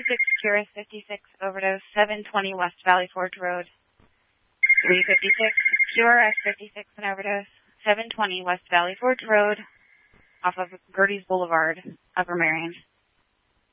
Cura 56 overdose, 720 West Valley Forge Road. 356 Cura 56 an overdose, 720 West Valley Forge Road, off of Gertie's Boulevard, Upper Marion.